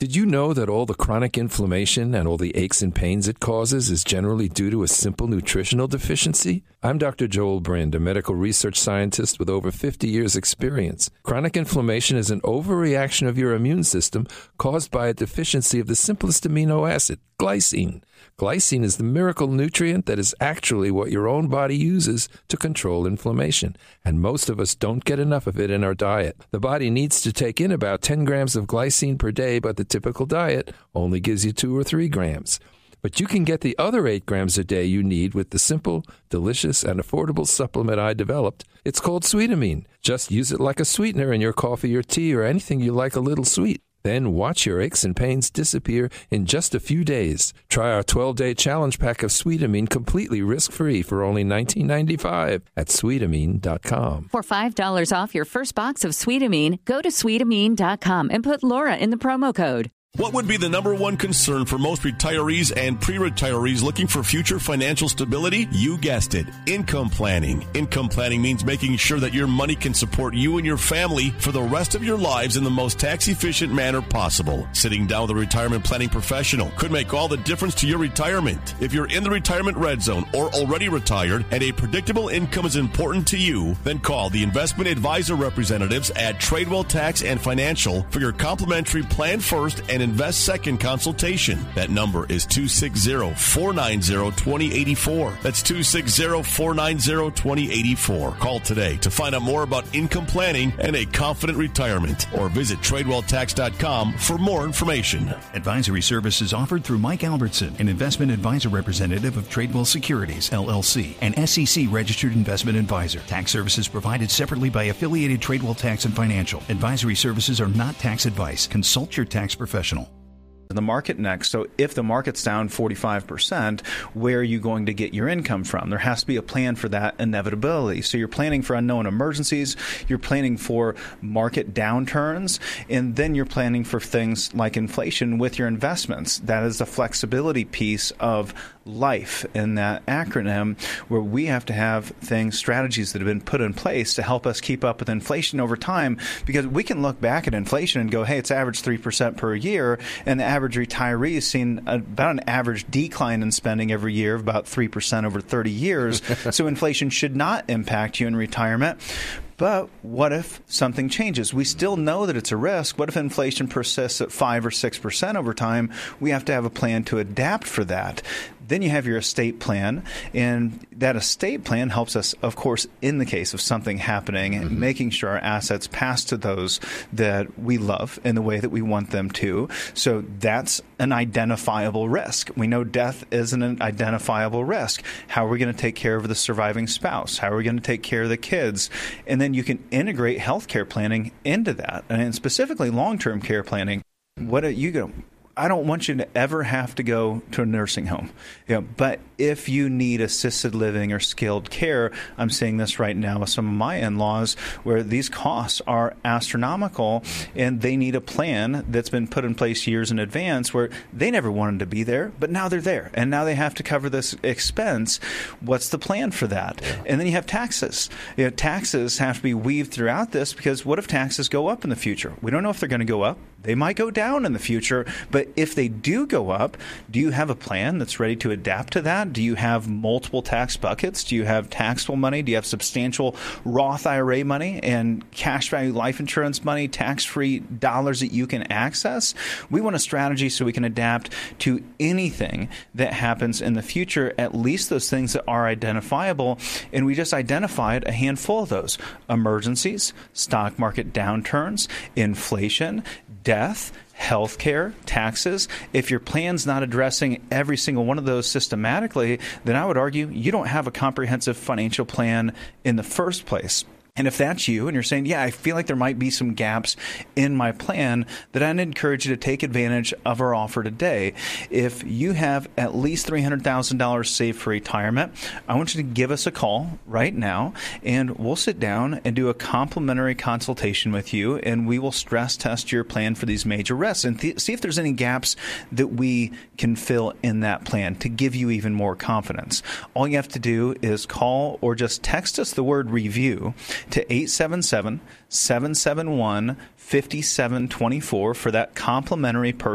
Did you know that all the chronic inflammation and all the aches and pains it causes is generally due to a simple nutritional deficiency? I'm Dr. Joel Brind, a medical research scientist with over 50 years' experience. Chronic inflammation is an overreaction of your immune system caused by a deficiency of the simplest amino acid, glycine. Glycine is the miracle nutrient that is actually what your own body uses to control inflammation, and most of us don't get enough of it in our diet. The body needs to take in about 10 grams of glycine per day, but the typical diet only gives you 2 or 3 grams. But you can get the other 8 grams a day you need with the simple, delicious, and affordable supplement I developed. It's called Sweetamine. Just use it like a sweetener in your coffee or tea or anything you like a little sweet. Then watch your aches and pains disappear in just a few days. Try our 12-day challenge pack of Sweetamine completely risk-free for only $19.95 at Sweetamine.com. For $5 off your first box of Sweetamine, go to Sweetamine.com and put Laura in the promo code. What would be the number one concern for most retirees and pre-retirees looking for future financial stability? You guessed it, income planning. Income planning means making sure that your money can support you and your family for the rest of your lives in the most tax-efficient manner possible. Sitting down with a retirement planning professional could make all the difference to your retirement. If you're in the retirement red zone or already retired and a predictable income is important to you, then call the investment advisor representatives at Tradewell Tax and Financial for your complimentary Plan First and Invest Second consultation. That number is 260-490-2084. That's 260-490-2084. Call today to find out more about income planning and a confident retirement, or visit TradewellTax.com for more information. Advisory services offered through Mike Albertson, an investment advisor representative of Tradewell Securities, LLC, an SEC-registered investment advisor. Tax services provided separately by affiliated Tradewell Tax and Financial. Advisory services are not tax advice. Consult your tax professional. The market next. So if the market's down 45%, where are you going to get your income from? There has to be a plan for that inevitability. So you're planning for unknown emergencies, you're planning for market downturns, and then you're planning for things like inflation with your investments. That is the flexibility piece of life in that acronym, where we have to have strategies that have been put in place to help us keep up with inflation over time, because we can look back at inflation and go, hey, it's averaged 3% per year, and the average retiree has seen about an average decline in spending every year of about 3% over 30 years. So inflation should not impact you in retirement. But what if something changes? We still know that it's a risk. What if inflation persists at 5 or 6% over time? We have to have a plan to adapt for that. Then you have your estate plan, and that estate plan helps us, of course, in the case of something happening, and making sure our assets pass to those that we love in the way that we want them to. So that's an identifiable risk. We know death is an identifiable risk. How are we going to take care of the surviving spouse? How are we going to take care of the kids? And then you can integrate healthcare planning into that, and specifically long-term care planning. I don't want you to ever have to go to a nursing home. But if you need assisted living or skilled care, I'm seeing this right now with some of my in-laws, where these costs are astronomical, and they need a plan that's been put in place years in advance, where they never wanted to be there, but now they're there, and now they have to cover this expense. What's the plan for that? And then you have taxes. Taxes have to be weaved throughout this, because what if taxes go up in the future? We don't know if they're going to go up. They might go down in the future, but if they do go up, do you have a plan that's ready to adapt to that? Do you have multiple tax buckets? Do you have taxable money? Do you have substantial Roth IRA money and cash value life insurance money, tax-free dollars that you can access? We want a strategy so we can adapt to anything that happens in the future, at least those things that are identifiable. And we just identified a handful of those: emergencies, stock market downturns, inflation, death, healthcare, taxes. If your plan's not addressing every single one of those systematically, then I would argue you don't have a comprehensive financial plan in the first place. And if that's you and you're saying, yeah, I feel like there might be some gaps in my plan, then I'd encourage you to take advantage of our offer today. If you have at least $300,000 saved for retirement, I want you to give us a call right now, and we'll sit down and do a complimentary consultation with you, and we will stress test your plan for these major risks and see if there's any gaps that we can fill in that plan to give you even more confidence. All you have to do is call or just text us the word review to 877-771-5724 for that complimentary